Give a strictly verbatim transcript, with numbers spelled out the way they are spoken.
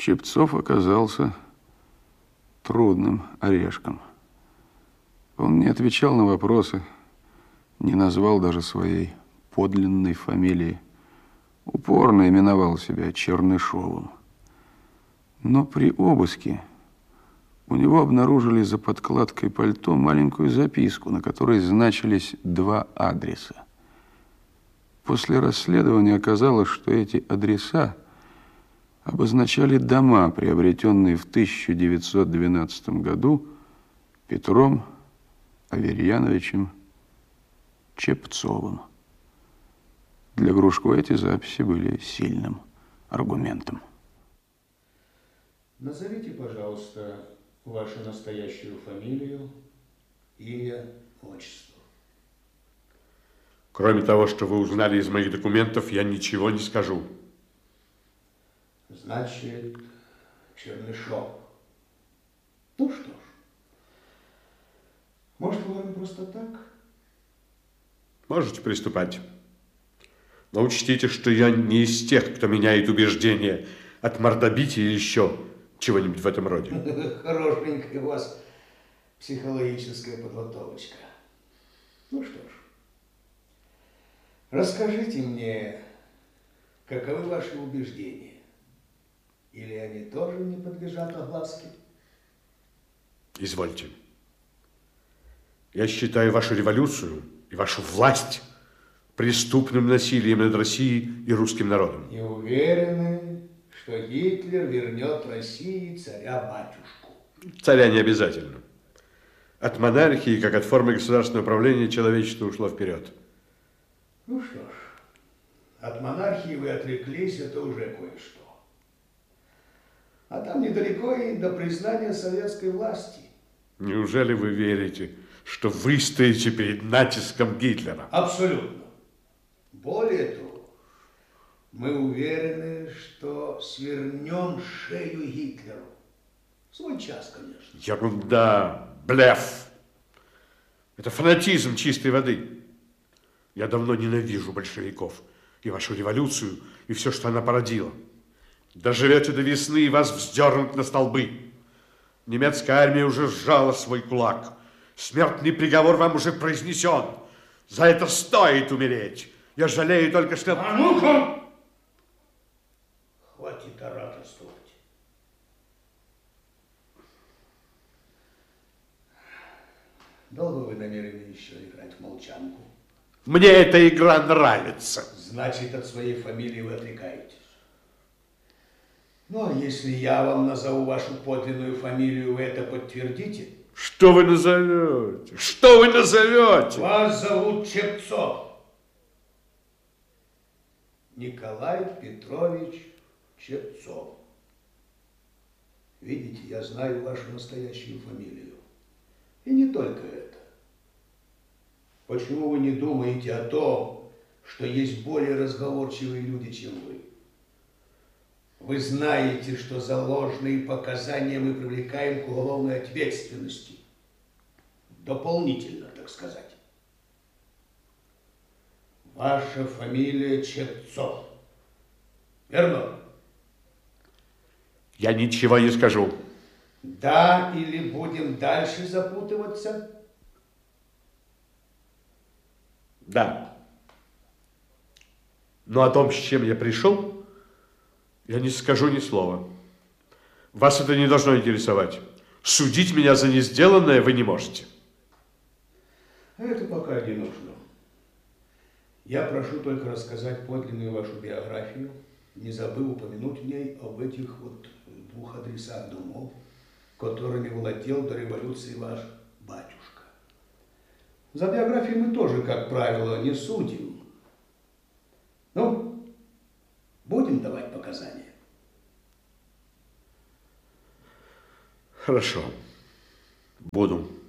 Чепцов оказался трудным орешком. Он не отвечал на вопросы, не назвал даже своей подлинной фамилии. Упорно именовал себя Чернышовым. Но при обыске у него обнаружили за подкладкой пальто маленькую записку, на которой значились два адреса. После расследования оказалось, что эти адреса обозначали дома, приобретенные в тысяча девятьсот двенадцатом году Петром Аверьяновичем Чепцовым. Для Грушко эти записи были сильным аргументом. Назовите, пожалуйста, вашу настоящую фамилию, имя, отчество. Кроме того, что вы узнали из моих документов, я ничего не скажу. Значит, Чернышов. Ну что ж, может, говорим просто так? Можете приступать. Но учтите, что я не из тех, кто меняет убеждения от мордобития или еще чего-нибудь в этом роде. Хорошенькая у вас психологическая подготовочка. Ну что ж, расскажите мне, каковы ваши убеждения? Или они тоже не подлежат огласке? Извольте. Я считаю вашу революцию и вашу власть преступным насилием над Россией и русским народом. И уверены, что Гитлер вернет России царя-батюшку? Царя не обязательно. От монархии, как от формы государственного управления, человечество ушло вперед. Ну что ж, от монархии вы отреклись, это уже кое-что. А там недалеко и до признания советской власти. Неужели вы верите, что вы стоите перед натиском Гитлера? Абсолютно. Более того, мы уверены, что свернем шею Гитлеру. В свой час, конечно. Ерунда, блеф. Это фанатизм чистой воды. Я давно ненавижу большевиков и вашу революцию, и все, что она породила. Доживете до весны, и вас вздернут на столбы. Немецкая армия уже сжала свой кулак. Смертный приговор вам уже произнесен. За это стоит умереть. Я жалею только, что... А ну-ка! Хватит ораторствовать. Долго вы намерены еще играть в молчанку? Мне эта игра нравится. Значит, от своей фамилии вы отрекаетесь. Ну, а если я вам назову вашу подлинную фамилию, вы это подтвердите? Что вы назовете? Что вы назовете? Вас зовут Чепцов. Николай Петрович Чепцов. Видите, я знаю вашу настоящую фамилию. И не только это. Почему вы не думаете о том, что есть более разговорчивые люди, чем вы? Вы знаете, что за ложные показания мы привлекаем к уголовной ответственности. Дополнительно, так сказать. Ваша фамилия Чепцов. Верно? Я ничего не скажу. Да, или будем дальше запутываться? Да. Но о том, с чем я пришел, я не скажу ни слова. Вас это не должно интересовать. Судить меня за несделанное вы не можете. Это пока не нужно. Я прошу только рассказать подлинную вашу биографию, не забыв упомянуть в ней об этих вот двух адресах домов, которыми владел до революции ваш батюшка. За биографию мы тоже, как правило, не судим. Ну, будем давать показания. Хорошо. Буду.